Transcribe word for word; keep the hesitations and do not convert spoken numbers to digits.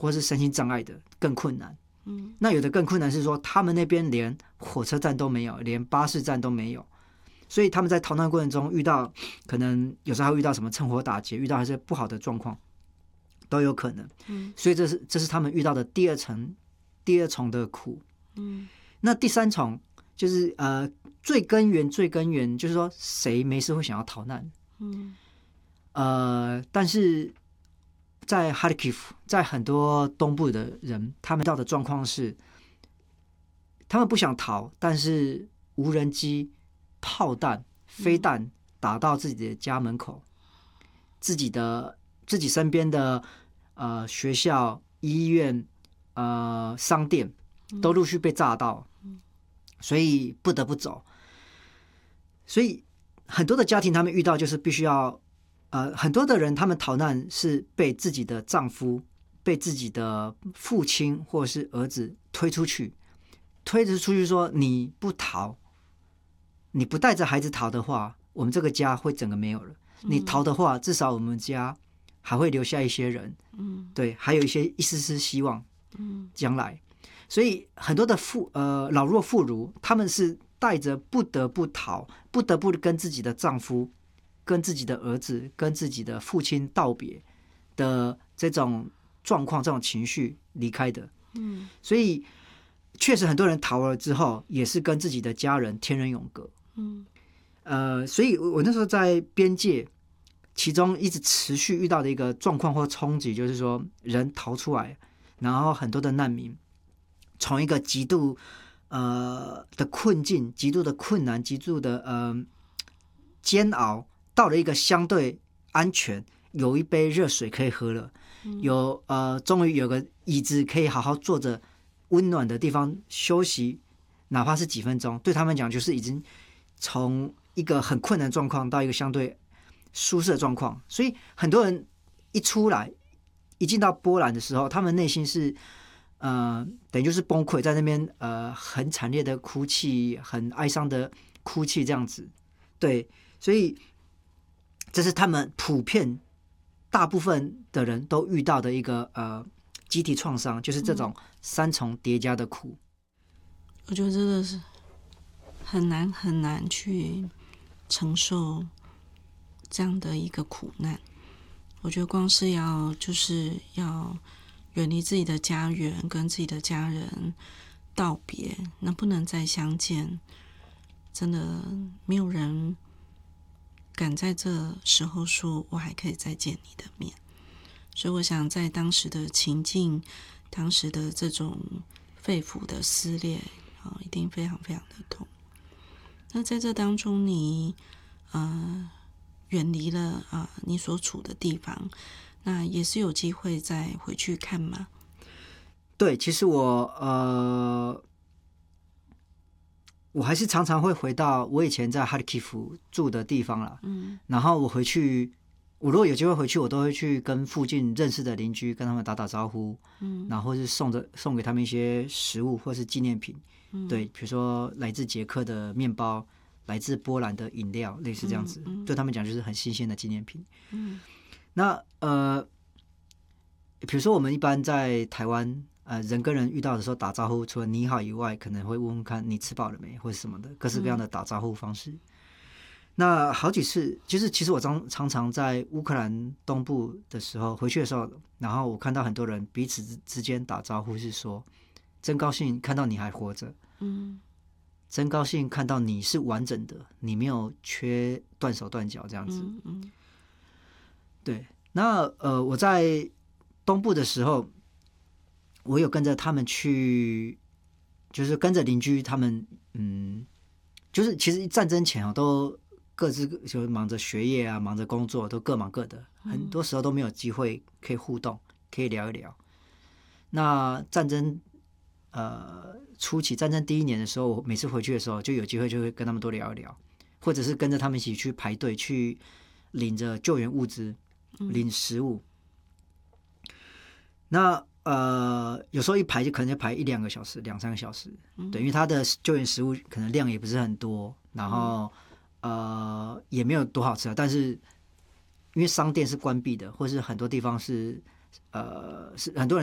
或是身心障碍的更困难。嗯，那有的更困难是说，他们那边连火车站都没有，连巴士站都没有，所以他们在逃难过程中遇到，可能有时候还会遇到什么趁火打劫，遇到一些不好的状况，都有可能。嗯，所以这是这是他们遇到的第二层、第二重的苦。嗯，那第三重就是呃最根源、最根源就是说，谁没事会想要逃难？嗯，呃，但是。在哈里基夫，在很多东部的人，他们遇到的状况是，他们不想逃，但是无人机、炮弹、飞弹打到自己的家门口，自己的自己身边的呃学校、医院、呃商店都陆续被炸到，所以不得不走。所以很多的家庭，他们遇到就是必须要。呃，很多的人他们逃难是被自己的丈夫、被自己的父亲或者是儿子推出去，推着出去说：“你不逃，你不带着孩子逃的话，我们这个家会整个没有了。你逃的话，至少我们家还会留下一些人，嗯，对，还有一些一丝丝希望，嗯，将来。所以很多的妇呃老弱妇孺，他们是带着不得不逃，不得不跟自己的丈夫。”跟自己的儿子、跟自己的父亲道别的这种状况、这种情绪离开的，嗯，所以确实很多人逃了之后，也是跟自己的家人天人永隔，嗯，呃，所以我那时候在边界，其中一直持续遇到的一个状况或冲击，就是说人逃出来，然后很多的难民从一个极度呃的困境、极度的困难、极度的呃煎熬。到了一个相对安全，有一杯热水可以喝了，有呃，终于有个椅子可以好好坐着，温暖的地方休息，哪怕是几分钟，对他们讲就是已经从一个很困难的状况到一个相对舒适的状况。所以很多人一出来，一进到波兰的时候，他们内心是呃，等于就是崩溃，在那边呃很惨烈的哭泣，很哀伤的哭泣这样子。对，所以。这是他们普遍大部分的人都遇到的一个呃集体创伤，就是这种三重叠加的苦。 我觉得真的是很难很难去承受这样的一个苦难。我觉得光是要就是要远离自己的家园，跟自己的家人道别，能不能再相见，真的没有人。敢在这时候说我还可以再见你的面，所以我想在当时的情境，当时的这种肺腑的撕裂、哦、一定非常非常的痛。那在这当中你呃远离了、呃、你所处的地方，那也是有机会再回去看吗？ 对，其实我呃我还是常常会回到我以前在哈里基夫住的地方啦，嗯，然后我回去，我如果有机会回去，我都会去跟附近认识的邻居跟他们打打招呼，嗯，然后是送着送给他们一些食物或是纪念品，嗯，对，比如说来自捷克的面包，来自波兰的饮料，类似这样子，嗯嗯，对他们讲就是很新鲜的纪念品，嗯，那呃，比如说我们一般在台湾。呃，人跟人遇到的时候打招呼，除了你好以外，可能会问问看你吃饱了没，或者什么的，各式各样的打招呼方式。嗯、那好几次，就是其实我常常常在乌克兰东部的时候回去的时候，然后我看到很多人彼此之间打招呼是说：“真高兴看到你还活着，嗯，真高兴看到你是完整的，你没有缺断手断脚这样子。嗯”嗯，对。那呃，我在东部的时候。我有跟着他们去，就是跟着邻居他们，嗯，就是其实战争前哦，都各自就忙着学业啊，忙着工作，都各忙各的，很多时候都没有机会可以互动，可以聊一聊。那战争呃初期，战争第一年的时候，我每次回去的时候，就有机会就会跟他们多聊一聊，或者是跟着他们一起去排队，去领着救援物资，领食物。嗯、那呃，有时候一排就可能就排一两个小时、两三个小时，嗯、对，因为它的救援食物可能量也不是很多，然后、嗯、呃也没有多好吃啊。但是因为商店是关闭的，或是很多地方是呃是很多人